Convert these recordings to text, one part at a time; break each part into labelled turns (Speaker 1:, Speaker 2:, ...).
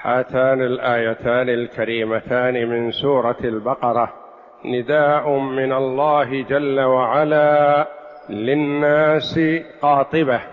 Speaker 1: هاتان الآيتان الكريمتان من سورة البقرة نداء من الله جل وعلا للناس قاطبة: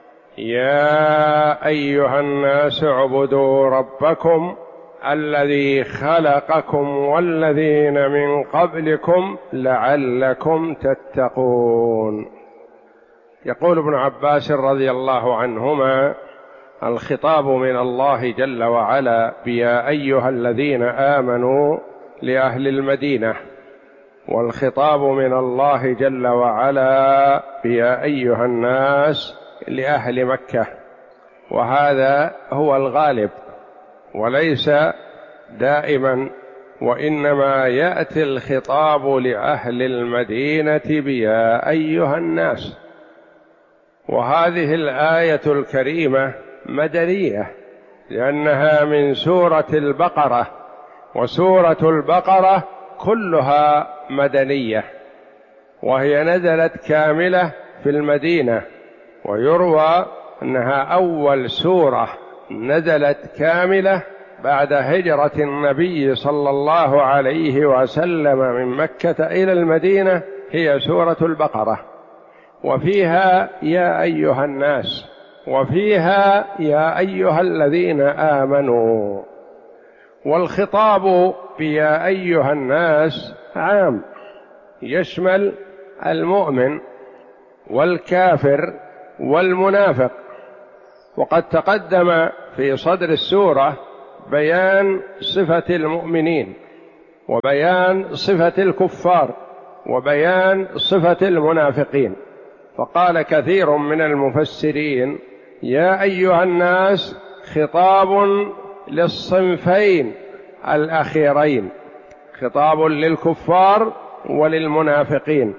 Speaker 1: يا أيها الناس اعبدوا ربكم الذي خلقكم والذين من قبلكم لعلكم تتقون. يقول ابن عباس رضي الله عنهما: الخطاب من الله جل وعلا بيا أيها الذين آمنوا لأهل المدينة، والخطاب من الله جل وعلا بيا أيها الناس لأهل مكة، وهذا هو الغالب وليس دائما، وإنما يأتي الخطاب لأهل المدينة بيا أيها الناس. وهذه الآية الكريمة مدنية لأنها من سورة البقرة، وسورة البقرة كلها مدنية، وهي نزلت كاملة في المدينة، ويروى أنها أول سورة نزلت كاملة بعد هجرة النبي صلى الله عليه وسلم من مكة إلى المدينة هي سورة البقرة، وفيها يا أيها الناس، وفيها يا أيها الذين آمنوا. والخطاب بيا أيها الناس عام، يشمل المؤمن والكافر والمنافق. وقد تقدم في صدر السورة بيان صفة المؤمنين، وبيان صفة الكفار، وبيان صفة المنافقين. فقال كثير من المفسرين: يا أيها الناس خطاب للصنفين الأخيرين، خطاب للكفار وللمنافقين.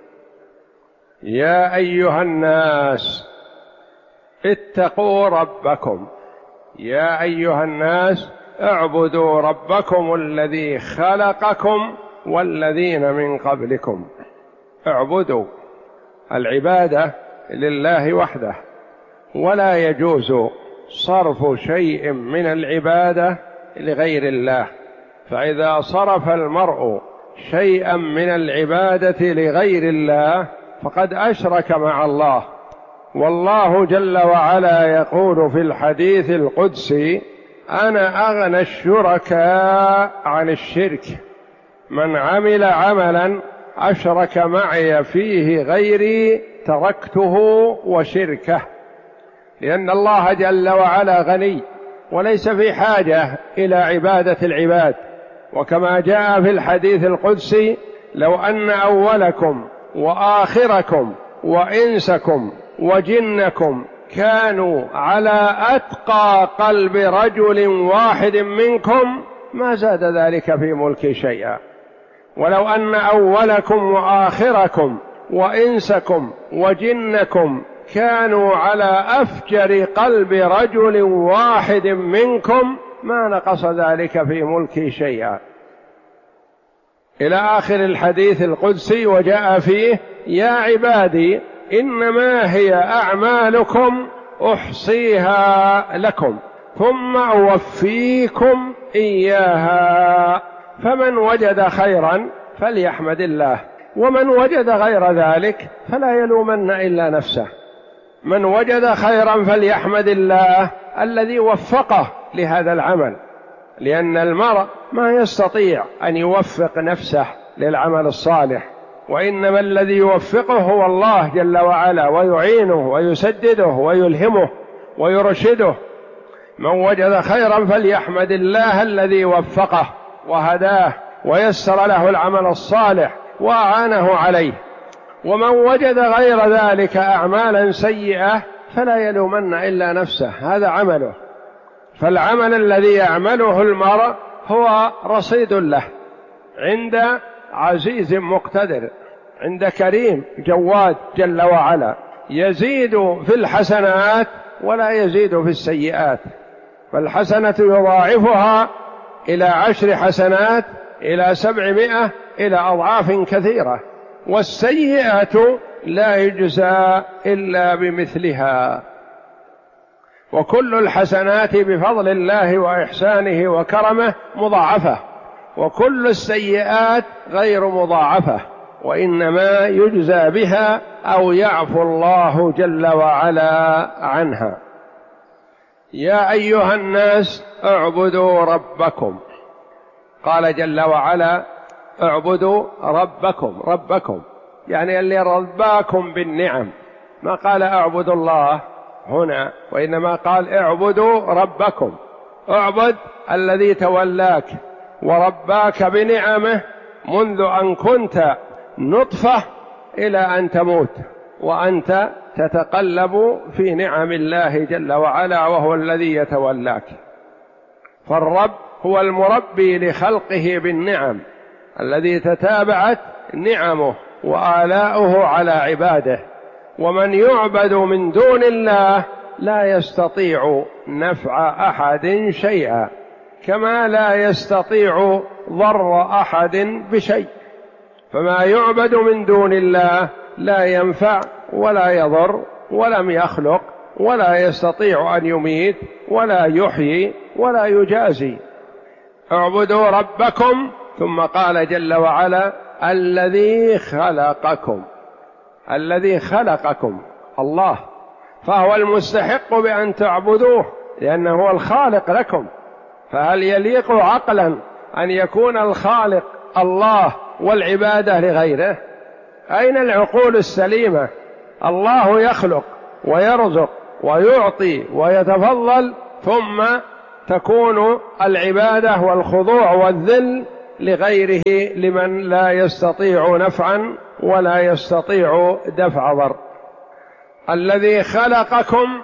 Speaker 1: يا أيها الناس اتقوا ربكم، يا أيها الناس اعبدوا ربكم الذي خلقكم والذين من قبلكم. اعبدوا، العبادة لله وحده، ولا يجوز صرف شيء من العبادة لغير الله، فإذا صرف المرء شيئا من العبادة لغير الله فقد أشرك مع الله. والله جل وعلا يقول في الحديث القدسي: أنا أغنى الشركاء عن الشرك، من عمل عملا أشرك معي فيه غيري تركته وشركه. لأن الله جل وعلا غني وليس في حاجة إلى عبادة العباد. وكما جاء في الحديث القدسي: لو أن أولكم وآخركم وإنسكم وجنكم كانوا على أتقى قلب رجل واحد منكم ما زاد ذلك في ملكي شيئا. ولو أن أولكم وآخركم وإنسكم وجنكم كانوا على أفجر قلب رجل واحد منكم ما نقص ذلك في ملكي شيئا، إلى آخر الحديث القدسي. وجاء فيه: يا عبادي إنما هي أعمالكم أحصيها لكم ثم أوفيكم إياها، فمن وجد خيرا فليحمد الله، ومن وجد غير ذلك فلا يلومن إلا نفسه. من وجد خيرا فليحمد الله الذي وفقه لهذا العمل، لأن المرء ما يستطيع أن يوفق نفسه للعمل الصالح، وإنما الذي يوفقه هو الله جل وعلا، ويعينه ويسدده ويلهمه ويرشده. من وجد خيرا فليحمد الله الذي وفقه وهداه ويسر له العمل الصالح وأعانه عليه. ومن وجد غير ذلك أعمالا سيئة فلا يلومن إلا نفسه، هذا عمله. فالعمل الذي يعمله المرء هو رصيد له عند عزيز مقتدر، عند كريم جواد جل وعلا، يزيد في الحسنات ولا يزيد في السيئات. فالحسنة يضاعفها إلى 10 حسنات إلى 700 إلى أضعاف كثيرة، والسيئة لا يجزى إلا بمثلها. وكل الحسنات بفضل الله وإحسانه وكرمه مضاعفة، وكل السيئات غير مضاعفة، وإنما يجزى بها أو يعفو الله جل وعلا عنها. يا أيها الناس اعبدوا ربكم، قال جل وعلا اعبدوا ربكم، ربكم يعني اللي رباكم بالنعم، ما قال اعبدوا الله هنا، وإنما قال اعبدوا ربكم، اعبد الذي تولاك ورباك بنعمه منذ أن كنت نطفة إلى أن تموت، وأنت تتقلب في نعم الله جل وعلا، وهو الذي يتولاك. فالرب هو المربي لخلقه بالنعم، الذي تتابعت نعمه وآلاؤه على عباده. ومن يعبد من دون الله لا يستطيع نفع أحد شيئا، كما لا يستطيع ضر أحد بشيء. فما يعبد من دون الله لا ينفع ولا يضر، ولم يخلق ولا يستطيع أن يميت ولا يحيي ولا يجازي. اعبدوا ربكم، ثم قال جل وعلا الذي خلقكم، الذي خلقكم الله، فهو المستحق بأن تعبدوه لأنه هو الخالق لكم. فهل يليق عقلا أن يكون الخالق الله والعبادة لغيره؟ أين العقول السليمة؟ الله يخلق ويرزق ويعطي ويتفضل، ثم تكون العبادة والخضوع والذل لغيره، لمن لا يستطيع نفعا ولا يستطيع دفع ضر. الذي خلقكم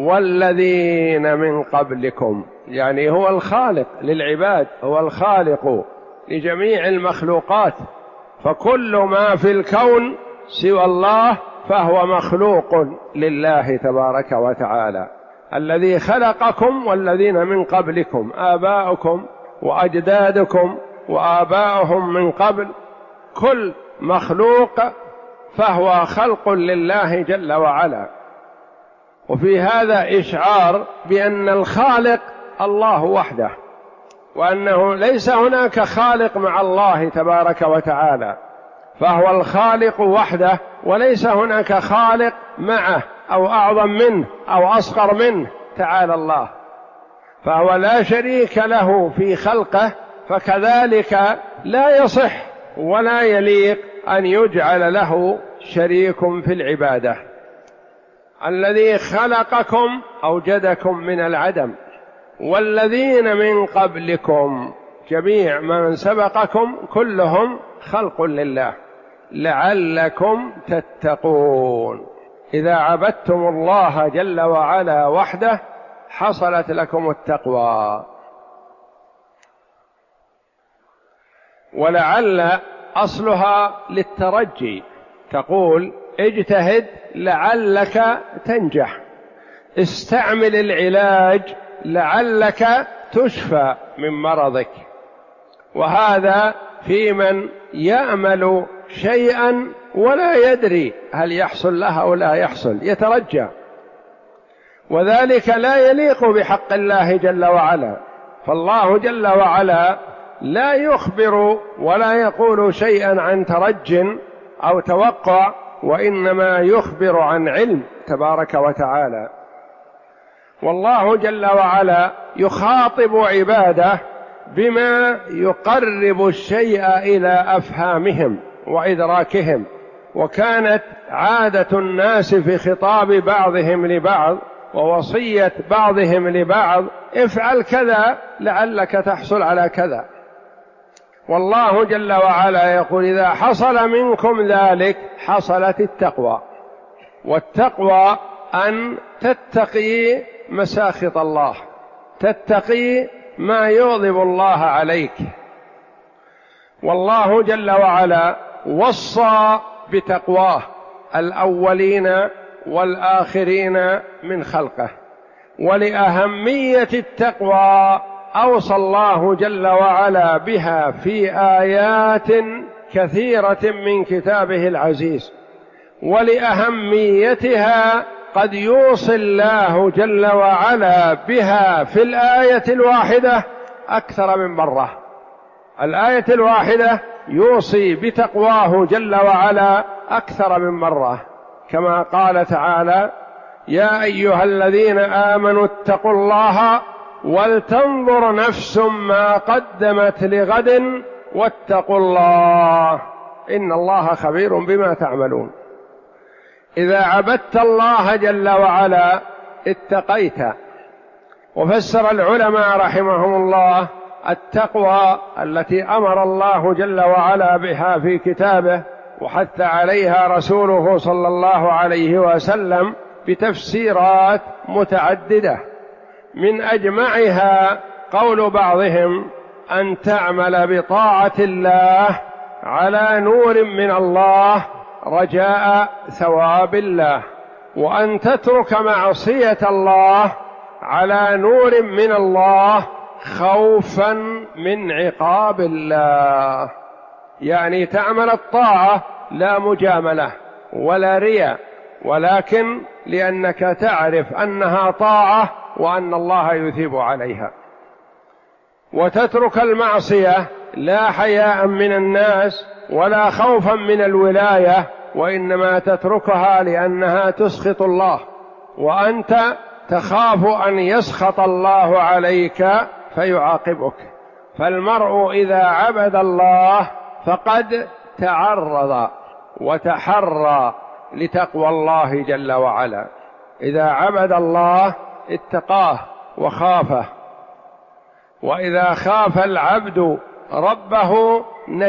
Speaker 1: والذين من قبلكم، يعني هو الخالق للعباد، هو الخالق لجميع المخلوقات، فكل ما في الكون سوى الله فهو مخلوق لله تبارك وتعالى. الذي خلقكم والذين من قبلكم، آباؤكم وأجدادكم وآباؤهم من قبل، كل مخلوق فهو خلق لله جل وعلا. وفي هذا إشعار بأن الخالق الله وحده، وأنه ليس هناك خالق مع الله تبارك وتعالى، فهو الخالق وحده، وليس هناك خالق معه أو أعظم منه أو أصغر منه تعالى الله، فهو لا شريك له في خلقه، فكذلك لا يصح ولا يليق أن يجعل له شريك في العبادة. الذي خلقكم أوجدكم من العدم، والذين من قبلكم، جميع من سبقكم كلهم خلق لله، لعلكم تتقون. إذا عبدتم الله جل وعلا وحده حصلت لكم التقوى. ولعل أصلها للترجي، تقول اجتهد لعلك تنجح، استعمل العلاج لعلك تشفى من مرضك. وهذا في من يأمل شيئا ولا يدري هل يحصل له أو لا يحصل، يترجى، وذلك لا يليق بحق الله جل وعلا. فالله جل وعلا لا يخبر ولا يقول شيئا عن ترج أو توقع، وإنما يخبر عن علم تبارك وتعالى. والله جل وعلا يخاطب عباده بما يقرب الشيء إلى أفهامهم وإدراكهم. وكانت عادة الناس في خطاب بعضهم لبعض ووصية بعضهم لبعض افعل كذا لعلك تحصل على كذا. والله جل وعلا يقول إذا حصل منكم ذلك حصلت التقوى. والتقوى أن تتقي مساخط الله، تتقي ما يغضب الله عليك. والله جل وعلا وصى بتقواه الأولين والآخرين من خلقه. ولأهمية التقوى أوصى الله جل وعلا بها في آيات كثيرة من كتابه العزيز. ولأهميتها قد يوصي الله جل وعلا بها في الآية الواحدة أكثر من مرة. الآية الواحدة يوصي بتقواه جل وعلا أكثر من مرة، كما قال تعالى: يا أيها الذين آمنوا اتقوا الله ولتنظر نفس ما قدمت لغد واتقوا الله إن الله خبير بما تعملون. إذا عبدت الله جل وعلا اتقيت. وفسر العلماء رحمهم الله التقوى التي أمر الله جل وعلا بها في كتابه وحث عليها رسوله صلى الله عليه وسلم بتفسيرات متعددة، من أجمعها قول بعضهم: أن تعمل بطاعة الله على نور من الله رجاء ثواب الله، وأن تترك معصية الله على نور من الله خوفا من عقاب الله. يعني تعمل الطاعة لا مجاملة ولا رياء، ولكن لأنك تعرف أنها طاعة وأن الله يثيب عليها. وتترك المعصية لا حياء من الناس ولا خوفا من الولاية، وإنما تتركها لأنها تسخط الله، وأنت تخاف أن يسخط الله عليك فيعاقبك. فالمرء إذا عبد الله فقد تعرض وتحرى لتقوى الله جل وعلا. إذا عبد الله اتقاه وخافه، وإذا خاف العبد ربه